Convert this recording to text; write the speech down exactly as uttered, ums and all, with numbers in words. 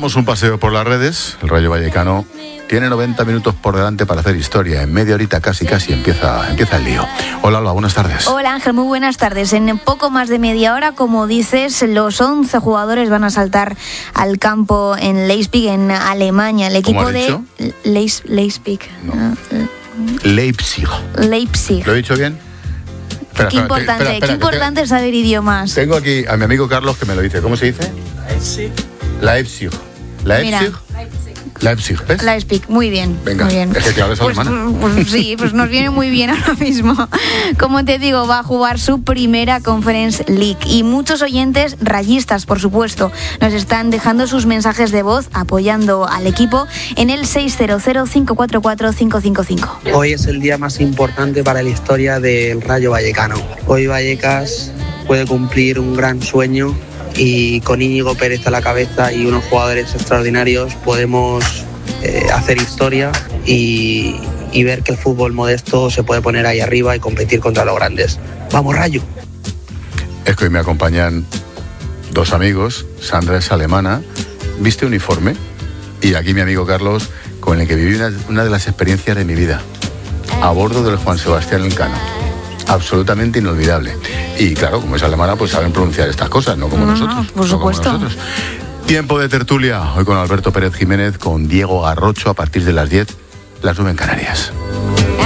Damos un paseo por las redes. El Rayo Vallecano tiene noventa minutos por delante para hacer historia. En media horita casi casi empieza, empieza el lío. Hola, Alba, buenas tardes. Hola Ángel, muy buenas tardes. En poco más de media hora, como dices, los once jugadores van a saltar al campo en Leipzig, en Alemania. El equipo de Leis, Leipzig. No. Leipzig. Leipzig. ¿Lo he dicho bien? Espera, qué espera, importante, espera, espera, qué importante es saber idiomas. Tengo aquí a mi amigo Carlos que me lo dice. ¿Cómo se dice? Leipzig. Leipzig. Leipzig. Leipzig, ¿ves? Leipzig, muy bien. Venga, muy bien. es que te hablas pues, alemana. Pues sí, pues nos viene muy bien ahora mismo. Como te digo, va a jugar su primera Conference League. Y muchos oyentes, rayistas por supuesto, nos están dejando sus mensajes de voz apoyando al equipo en el seis cero cero, cinco cuatro cuatro, cinco cinco cinco. Hoy es el día más importante para la historia del Rayo Vallecano. Hoy Vallecas puede cumplir un gran sueño, y con Íñigo Pérez a la cabeza y unos jugadores extraordinarios podemos eh, hacer historia y, y ver que el fútbol modesto se puede poner ahí arriba y competir contra los grandes. ¡Vamos, Rayo! Es que hoy me acompañan dos amigos. Sandra es alemana, viste uniforme, y aquí mi amigo Carlos, con el que viví una, una de las experiencias de mi vida, a bordo del Juan Sebastián Elcano. Absolutamente inolvidable. Y claro, como es alemana, pues saben pronunciar estas cosas, no como no, nosotros. No, por supuesto. No como nosotros. Tiempo de tertulia, hoy con Alberto Pérez Jiménez, con Diego Garrocho a partir de las diez, las nueve en Canarias.